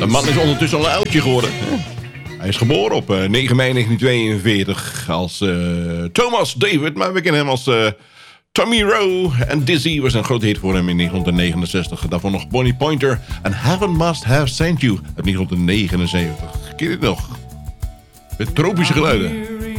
De man is ondertussen al een oudje geworden. Hij is geboren op 9 mei 1942 als Thomas David, maar we kennen hem als Tommy Rowe. En Dizzy was een grote hit voor hem in 1969. Daarvoor nog Bonnie Pointer en Heaven Must Have Sent You uit 1979. Ken je dit nog? Met tropische geluiden.